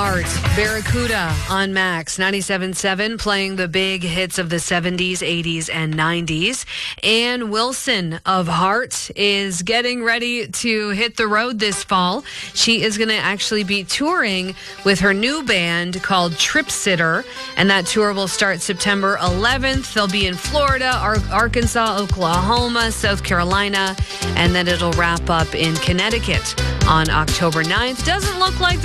Heart, Barracuda on Max 97.7, playing the big hits of the 70s, 80s, and 90s. Ann Wilson of Heart is getting ready to hit the road this fall. She is going to actually be touring with her new band called Trip Sitter, and that tour will start September 11th. They'll be in Florida, Arkansas, Oklahoma, South Carolina, and then it'll wrap up in Connecticut on October 9th. Doesn't look like